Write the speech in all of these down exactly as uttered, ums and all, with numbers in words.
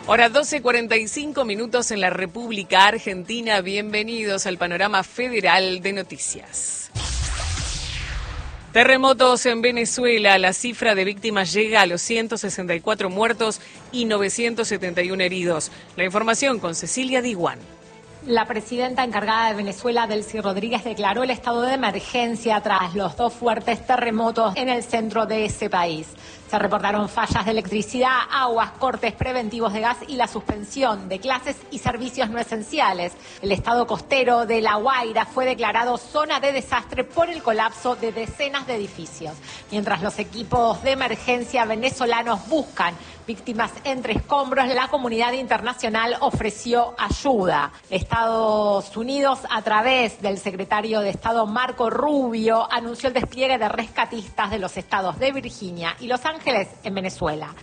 Hora doce cuarenta y cinco minutos en la República Argentina. Bienvenidos al panorama federal de noticias. Terremotos en Venezuela. La cifra de víctimas llega a los ciento sesenta y cuatro muertos y novecientos setenta y uno heridos. La información con Cecilia Diguán. La presidenta encargada de Venezuela, Delcy Rodríguez, declaró el estado de emergencia tras los dos fuertes terremotos en el centro de ese país. Se reportaron fallas de electricidad, aguas, cortes preventivos de gas y la suspensión de clases y servicios no esenciales. El estado costero de La Guaira fue declarado zona de desastre por el colapso de decenas de edificios. Mientras los equipos de emergencia venezolanos buscan víctimas entre escombros, la comunidad internacional ofreció ayuda. Estados Unidos, a través del secretario de Estado Marco Rubio, anunció el despliegue de rescatistas de los estados de Virginia y Los Ángeles en Venezuela.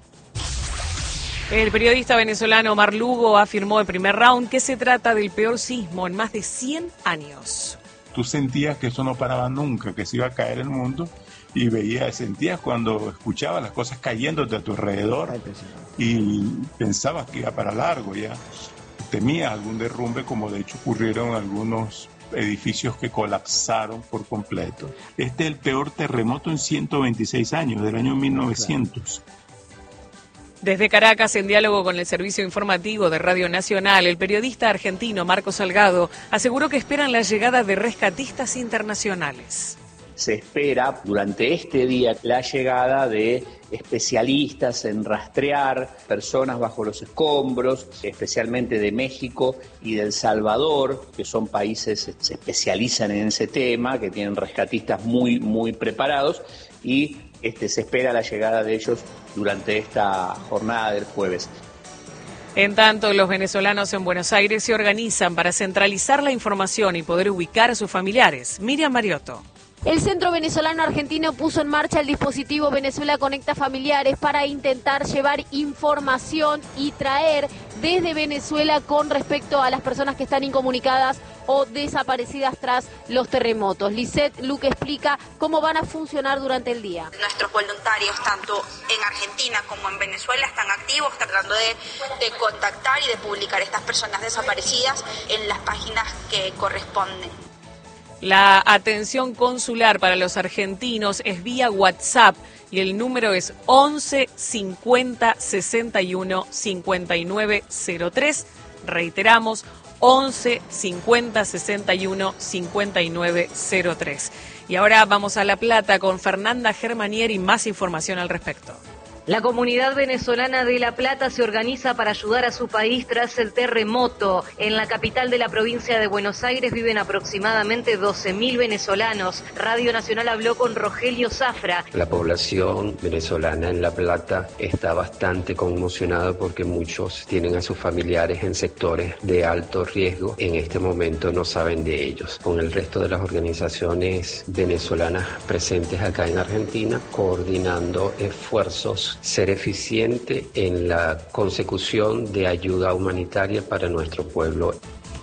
El periodista venezolano Omar Lugo afirmó en primer round que se trata del peor sismo en más de cien años. Tú sentías que eso no paraba nunca, que se iba a caer el mundo, y veías, sentías cuando escuchabas las cosas cayéndote a tu alrededor y pensabas que iba para largo ya. Temías algún derrumbe, como de hecho ocurrieron algunos edificios que colapsaron por completo. Este es el peor terremoto en ciento veintiséis años, del año mil novecientos. Desde Caracas, en diálogo con el servicio informativo de Radio Nacional, el periodista argentino Marco Salgado aseguró que esperan la llegada de rescatistas internacionales. Se espera durante este día la llegada de especialistas en rastrear personas bajo los escombros, especialmente de México y de El Salvador, que son países que se especializan en ese tema, que tienen rescatistas muy, muy preparados, y este, se espera la llegada de ellos durante esta jornada del jueves. En tanto, los venezolanos en Buenos Aires se organizan para centralizar la información y poder ubicar a sus familiares. Miriam Mariotto. El Centro Venezolano Argentino puso en marcha el dispositivo Venezuela Conecta Familiares para intentar llevar información y traer desde Venezuela con respecto a las personas que están incomunicadas o desaparecidas tras los terremotos. Lisette Luque explica cómo van a funcionar durante el día. Nuestros voluntarios, tanto en Argentina como en Venezuela, están activos tratando de, de contactar y de publicar a estas personas desaparecidas en las páginas que corresponden. La atención consular para los argentinos es vía WhatsApp y el número es once cincuenta sesenta y uno cincuenta y nueve cero tres. Reiteramos, once cincuenta sesenta y uno cincuenta y nueve cero tres. Y ahora vamos a La Plata con Fernanda Germanieri y más información al respecto. La comunidad venezolana de La Plata se organiza para ayudar a su país tras el terremoto. En la capital de la provincia de Buenos Aires viven aproximadamente doce mil venezolanos. Radio Nacional habló con Rogelio Zafra. La población venezolana en La Plata está bastante conmocionada porque muchos tienen a sus familiares en sectores de alto riesgo. En este momento no saben de ellos. Con el resto de las organizaciones venezolanas presentes acá en Argentina, coordinando esfuerzos, ser eficiente en la consecución de ayuda humanitaria para nuestro pueblo.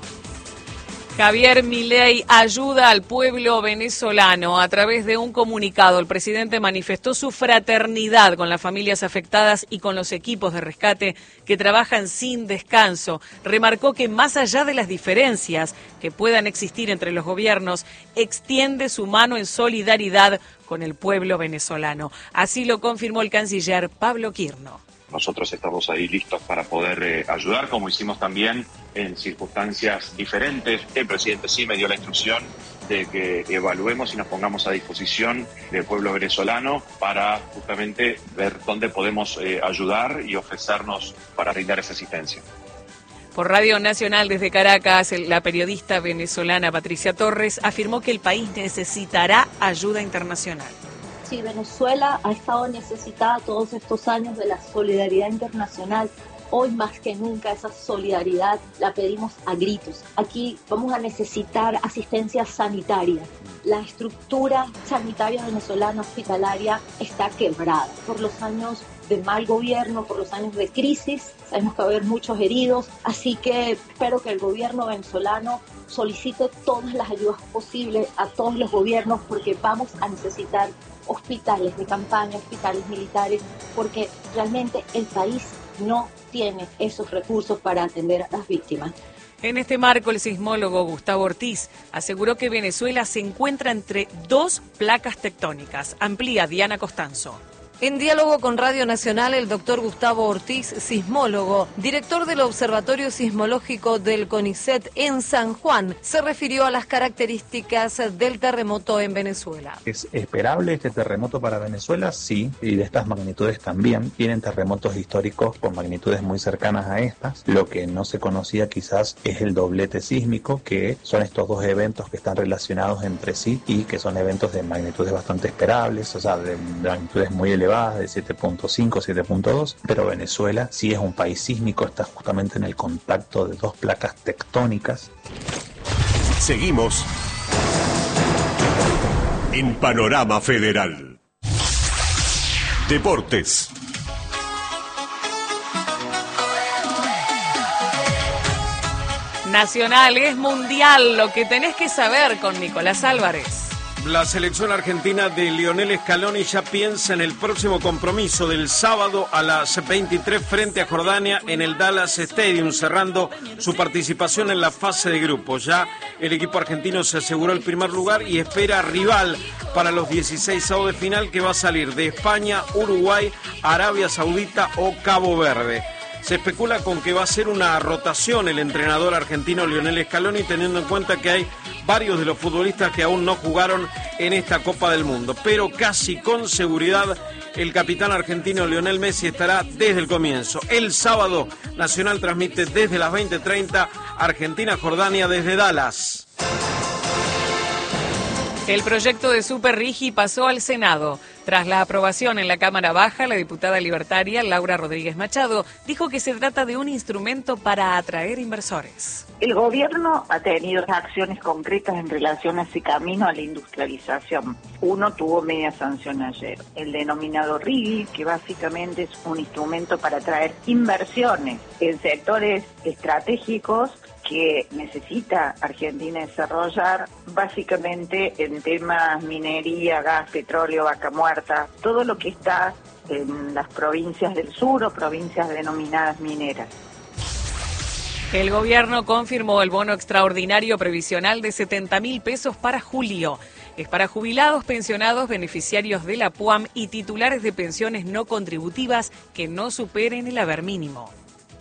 Javier Milei ayuda al pueblo venezolano. A través de un comunicado, el presidente manifestó su fraternidad con las familias afectadas y con los equipos de rescate que trabajan sin descanso. Remarcó que más allá de las diferencias que puedan existir entre los gobiernos, extiende su mano en solidaridad con el pueblo venezolano. Así lo confirmó el canciller Pablo Quirno. Nosotros estamos ahí listos para poder eh, ayudar, como hicimos también en circunstancias diferentes. El presidente sí me dio la instrucción de que evaluemos y nos pongamos a disposición del pueblo venezolano para justamente ver dónde podemos eh, ayudar y ofrecernos para brindar esa asistencia. Por Radio Nacional desde Caracas, la periodista venezolana Patricia Torres afirmó que el país necesitará ayuda internacional. Sí, Venezuela ha estado necesitada todos estos años de la solidaridad internacional. Hoy más que nunca esa solidaridad la pedimos a gritos. Aquí vamos a necesitar asistencia sanitaria. La estructura sanitaria venezolana hospitalaria está quebrada por los años de mal gobierno, por los años de crisis. Sabemos que va a haber muchos heridos, así que espero que el gobierno venezolano solicite todas las ayudas posibles a todos los gobiernos porque vamos a necesitar hospitales de campaña, hospitales militares, porque realmente el país no tiene esos recursos para atender a las víctimas. En este marco, el sismólogo Gustavo Ortiz aseguró que Venezuela se encuentra entre dos placas tectónicas. Amplía Diana Costanzo. En diálogo con Radio Nacional, el doctor Gustavo Ortiz, sismólogo, director del Observatorio Sismológico del CONICET en San Juan, se refirió a las características del terremoto en Venezuela. ¿Es esperable este terremoto para Venezuela? Sí, y de estas magnitudes también. Tienen terremotos históricos con magnitudes muy cercanas a estas. Lo que no se conocía quizás es el doblete sísmico, que son estos dos eventos que están relacionados entre sí y que son eventos de magnitudes bastante esperables, o sea, de magnitudes muy elevadas, de siete punto cinco, siete punto dos, pero Venezuela sí es un país sísmico, está justamente en el contacto de dos placas tectónicas. Seguimos en Panorama Federal. Deportes. Nacional es mundial, lo que tenés que saber con Nicolás Álvarez. La selección argentina de Lionel Scaloni ya piensa en el próximo compromiso del sábado a las veintitrés frente a Jordania en el Dallas Stadium, cerrando su participación en la fase de grupos. Ya el equipo argentino se aseguró el primer lugar y espera rival para los dieciséis avos de final, que va a salir de España, Uruguay, Arabia Saudita o Cabo Verde. Se especula con que va a ser una rotación el entrenador argentino Lionel Scaloni, teniendo en cuenta que hay varios de los futbolistas que aún no jugaron en esta Copa del Mundo. Pero casi con seguridad el capitán argentino Lionel Messi estará desde el comienzo. El sábado, Nacional transmite desde las veinte treinta, Argentina-Jordania desde Dallas. El proyecto de Super Rigi pasó al Senado. Tras la aprobación en la Cámara Baja, la diputada libertaria Laura Rodríguez Machado dijo que se trata de un instrumento para atraer inversores. El gobierno ha tenido acciones concretas en relación a ese camino a la industrialización. Uno tuvo media sanción ayer, el denominado Rigi, que básicamente es un instrumento para atraer inversiones en sectores estratégicos que necesita Argentina desarrollar, básicamente en temas minería, gas, petróleo, vaca muerta, todo lo que está en las provincias del sur o provincias denominadas mineras. El gobierno confirmó el bono extraordinario previsional de setenta mil pesos para julio. Es para jubilados, pensionados, beneficiarios de la P U A M y titulares de pensiones no contributivas que no superen el haber mínimo.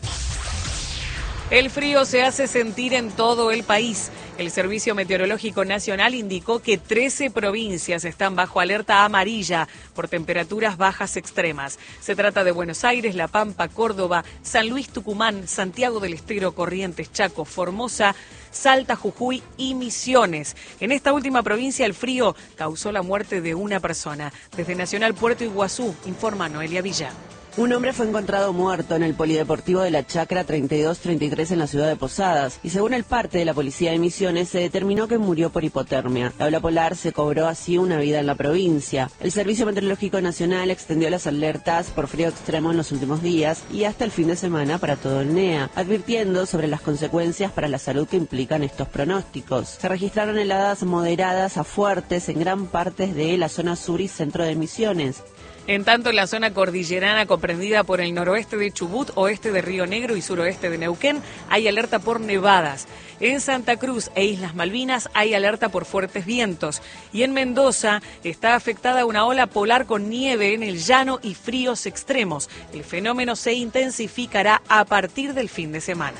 El frío se hace sentir en todo el país. El Servicio Meteorológico Nacional indicó que trece provincias están bajo alerta amarilla por temperaturas bajas extremas. Se trata de Buenos Aires, La Pampa, Córdoba, San Luis, Tucumán, Santiago del Estero, Corrientes, Chaco, Formosa, Salta, Jujuy y Misiones. En esta última provincia el frío causó la muerte de una persona. Desde Nacional Puerto Iguazú, informa Noelia Villa. Un hombre fue encontrado muerto en el polideportivo de la Chacra treinta y dos treinta y tres en la ciudad de Posadas y según el parte de la policía de Misiones se determinó que murió por hipotermia. La ola polar se cobró así una vida en la provincia. El Servicio Meteorológico Nacional extendió las alertas por frío extremo en los últimos días y hasta el fin de semana para todo el N E A, advirtiendo sobre las consecuencias para la salud que implican estos pronósticos. Se registraron heladas moderadas a fuertes en gran parte de la zona sur y centro de Misiones. En tanto, en la zona cordillerana comprendida por el noroeste de Chubut, oeste de Río Negro y suroeste de Neuquén, hay alerta por nevadas. En Santa Cruz e Islas Malvinas hay alerta por fuertes vientos. Y en Mendoza está afectada una ola polar con nieve en el llano y fríos extremos. El fenómeno se intensificará a partir del fin de semana.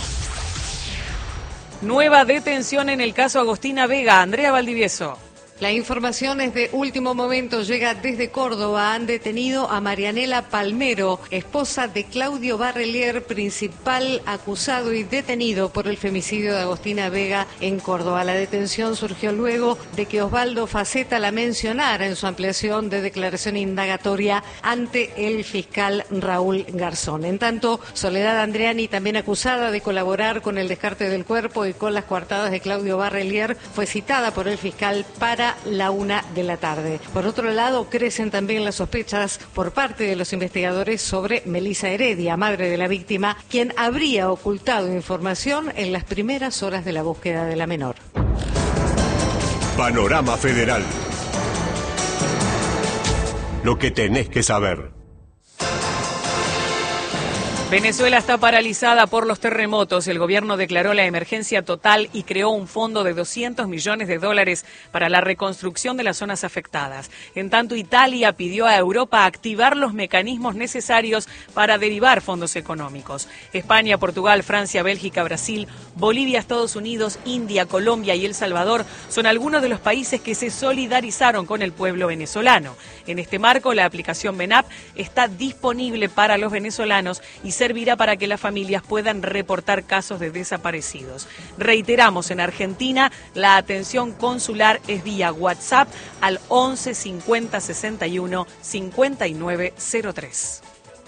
Nueva detención en el caso Agostina Vega. Andrea Valdivieso. La información es de último momento, llega desde Córdoba. Han detenido a Marianela Palmero, esposa de Claudio Barrelier, principal acusado y detenido por el femicidio de Agostina Vega en Córdoba. La detención surgió luego de que Osvaldo Faceta la mencionara en su ampliación de declaración indagatoria ante el fiscal Raúl Garzón. En tanto, Soledad Andreani, también acusada de colaborar con el descarte del cuerpo y con las coartadas de Claudio Barrelier, fue citada por el fiscal para la una de la tarde. Por otro lado, crecen también las sospechas por parte de los investigadores sobre Melisa Heredia, madre de la víctima, quien habría ocultado información en las primeras horas de la búsqueda de la menor. Panorama Federal. lo que tenés que saber. Venezuela está paralizada por los terremotos. El gobierno declaró la emergencia total y creó un fondo de doscientos millones de dólares para la reconstrucción de las zonas afectadas. En tanto, Italia pidió a Europa activar los mecanismos necesarios para derivar fondos económicos. España, Portugal, Francia, Bélgica, Brasil, Bolivia, Estados Unidos, India, Colombia y El Salvador son algunos de los países que se solidarizaron con el pueblo venezolano. En este marco, la aplicación VENAP está disponible para los venezolanos y servirá para que las familias puedan reportar casos de desaparecidos. Reiteramos, en Argentina la atención consular es vía WhatsApp al once cincuenta sesenta y uno cincuenta y nueve cero tres.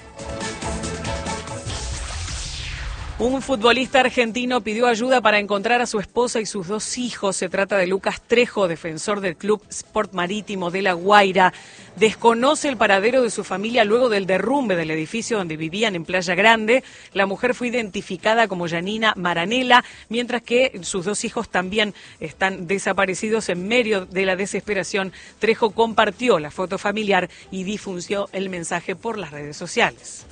Un futbolista argentino pidió ayuda para encontrar a su esposa y sus dos hijos. Se trata de Lucas Trejo, defensor del Club Sport Marítimo de La Guaira. Desconoce el paradero de su familia luego del derrumbe del edificio donde vivían en Playa Grande. La mujer fue identificada como Yanina Maranela, mientras que sus dos hijos también están desaparecidos. En medio de la desesperación, Trejo compartió la foto familiar y difundió el mensaje por las redes sociales.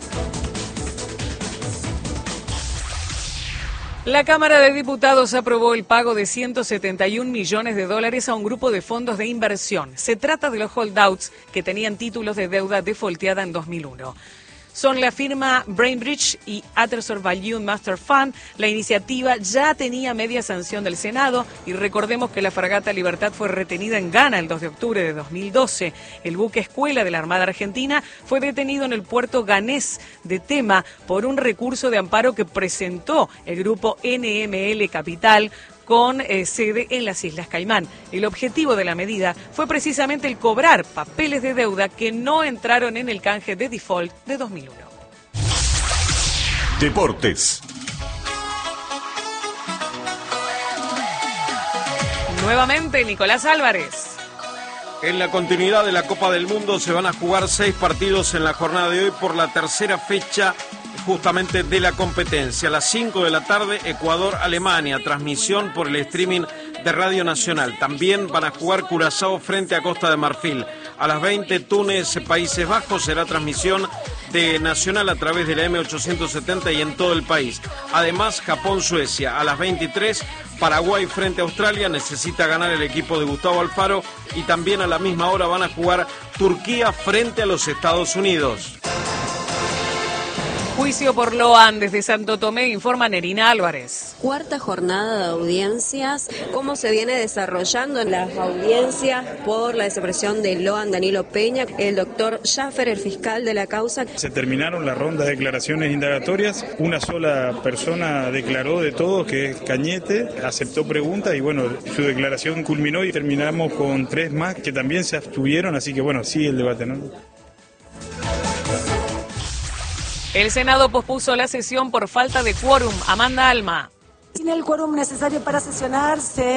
La Cámara de Diputados aprobó el pago de ciento setenta y un millones de dólares a un grupo de fondos de inversión. Se trata de los holdouts que tenían títulos de deuda defaulteada en dos mil uno. Son la firma Brainbridge y Atherson Value Master Fund. La iniciativa ya tenía media sanción del Senado y recordemos que la fragata Libertad fue retenida en Ghana el dos de octubre de dos mil doce. El buque escuela de la Armada Argentina fue detenido en el puerto ghanés de Tema por un recurso de amparo que presentó el grupo N M L Capital con eh, sede en las Islas Caimán. El objetivo de la medida fue precisamente el cobrar papeles de deuda que no entraron en el canje de default de dos mil uno. Deportes. Nuevamente, Nicolás Álvarez. En la continuidad de la Copa del Mundo se van a jugar seis partidos en la jornada de hoy por la tercera fecha justamente de la competencia. A las cinco de la tarde, Ecuador-Alemania, transmisión por el streaming de Radio Nacional. También van a jugar Curazao frente a Costa de Marfil. A las veinte, Túnez, Países Bajos, será transmisión de Nacional a través de la M ochocientos setenta y en todo el país. Además, Japón-Suecia. A las veintitrés, Paraguay frente a Australia, necesita ganar el equipo de Gustavo Alfaro. Y también a la misma hora van a jugar Turquía frente a los Estados Unidos. Juicio por Loan desde Santo Tomé, informa Nerina Álvarez. Cuarta jornada de audiencias. ¿Cómo se viene desarrollando en las audiencias por la desaparición de Loan Danilo Peña? El doctor Schaffer, el fiscal de la causa. Se terminaron la ronda de declaraciones indagatorias. Una sola persona declaró de todos, que es Cañete, aceptó preguntas y bueno, su declaración culminó y terminamos con tres más que también se abstuvieron, así que bueno, sigue el debate, ¿no? El Senado pospuso la sesión por falta de quórum. Amanda Alma. Sin el quórum necesario para sesionar, se